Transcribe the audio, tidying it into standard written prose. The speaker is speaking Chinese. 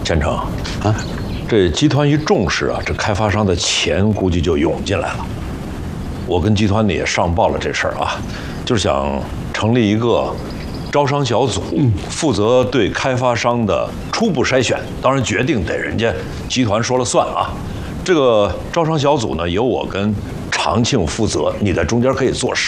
建成啊，这集团一重视啊，这开发商的钱估计就涌进来了。我跟集团里也上报了这事儿啊，就是想成立一个招商小组，负责对开发商的初步筛选，当然决定得人家集团说了算啊。这个招商小组呢，由我跟常庆负责，你在中间可以做事。